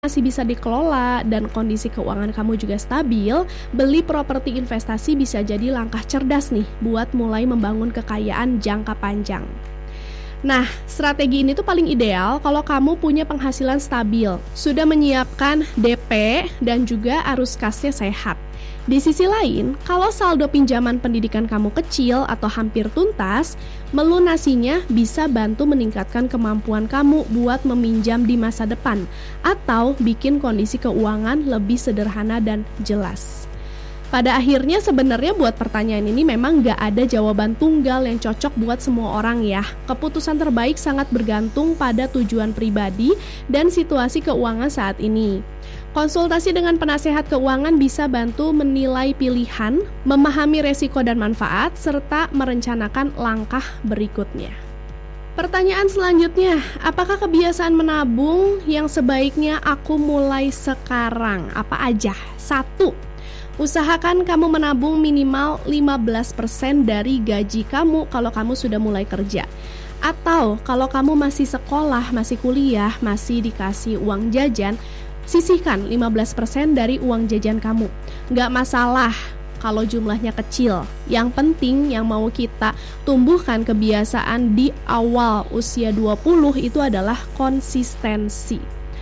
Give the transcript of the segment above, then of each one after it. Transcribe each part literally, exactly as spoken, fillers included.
masih bisa dikelola dan kondisi keuangan kamu juga stabil, beli properti investasi bisa jadi langkah cerdas nih buat mulai membangun kekayaan jangka panjang. Nah, strategi ini tuh paling ideal kalau kamu punya penghasilan stabil, sudah menyiapkan D P dan juga arus kasnya sehat. Di sisi lain, kalau saldo pinjaman pendidikan kamu kecil atau hampir tuntas, melunasinya bisa bantu meningkatkan kemampuan kamu buat meminjam di masa depan atau bikin kondisi keuangan lebih sederhana dan jelas. Pada akhirnya sebenarnya buat pertanyaan ini memang nggak ada jawaban tunggal yang cocok buat semua orang ya. Keputusan terbaik sangat bergantung pada tujuan pribadi dan situasi keuangan saat ini. Konsultasi dengan penasehat keuangan bisa bantu menilai pilihan, memahami resiko dan manfaat, serta merencanakan langkah berikutnya. Pertanyaan selanjutnya, apakah kebiasaan menabung yang sebaiknya aku mulai sekarang? Apa aja? Satu, usahakan kamu menabung minimal lima belas persen dari gaji kamu kalau kamu sudah mulai kerja. Atau kalau kamu masih sekolah, masih kuliah, masih dikasih uang jajan, sisihkan lima belas persen dari uang jajan kamu. Nggak masalah kalau jumlahnya kecil. Yang penting yang mau kita tumbuhkan kebiasaan di awal usia dua puluh itu adalah konsistensi.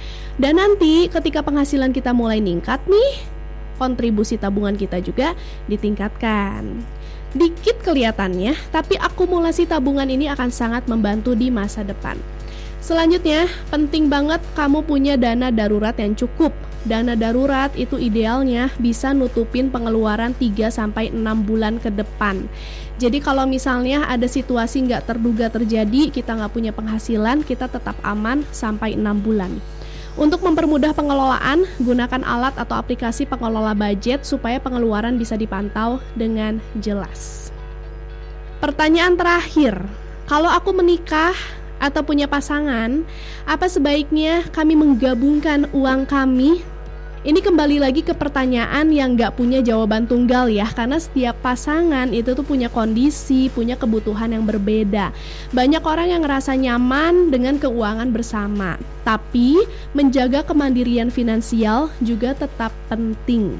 Dan nanti ketika penghasilan kita mulai ningkat nih, kontribusi tabungan kita juga ditingkatkan. Dikit kelihatannya, tapi akumulasi tabungan ini akan sangat membantu di masa depan. Selanjutnya, penting banget kamu punya dana darurat yang cukup. Dana darurat itu idealnya bisa nutupin pengeluaran tiga sampai enam bulan ke depan. Jadi kalau misalnya ada situasi nggak terduga terjadi, kita nggak punya penghasilan, kita tetap aman sampai enam bulan. Untuk mempermudah pengelolaan, gunakan alat atau aplikasi pengelola budget supaya pengeluaran bisa dipantau dengan jelas. Pertanyaan terakhir, kalau aku menikah atau punya pasangan, apa sebaiknya kami menggabungkan uang kami? Ini kembali lagi ke pertanyaan yang gak punya jawaban tunggal ya, karena setiap pasangan itu tuh punya kondisi, punya kebutuhan yang berbeda. Banyak orang yang ngerasa nyaman dengan keuangan bersama, tapi menjaga kemandirian finansial juga tetap penting.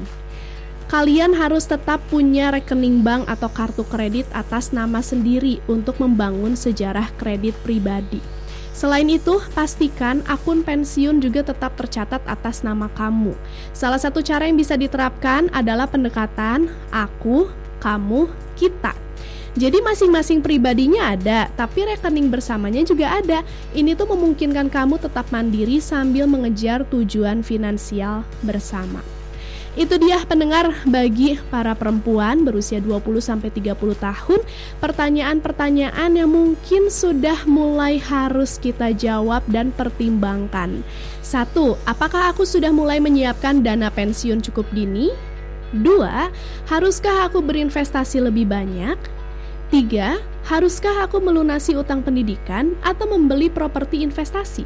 Kalian harus tetap punya rekening bank atau kartu kredit atas nama sendiri untuk membangun sejarah kredit pribadi. Selain itu, pastikan akun pensiun juga tetap tercatat atas nama kamu. Salah satu cara yang bisa diterapkan adalah pendekatan aku, kamu, kita. Jadi masing-masing pribadinya ada, tapi rekening bersamanya juga ada. Ini tuh memungkinkan kamu tetap mandiri sambil mengejar tujuan finansial bersama. Itu dia pendengar, bagi para perempuan berusia dua puluh sampai tiga puluh tahun, pertanyaan-pertanyaan yang mungkin sudah mulai harus kita jawab dan pertimbangkan. Satu, apakah aku sudah mulai menyiapkan dana pensiun cukup dini? Dua, haruskah aku berinvestasi lebih banyak? Tiga, haruskah aku melunasi utang pendidikan atau membeli properti investasi?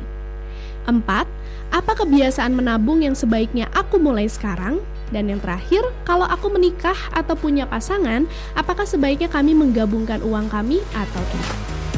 Empat, apa kebiasaan menabung yang sebaiknya aku mulai sekarang? Dan yang terakhir, kalau aku menikah atau punya pasangan, apakah sebaiknya kami menggabungkan uang kami atau tidak?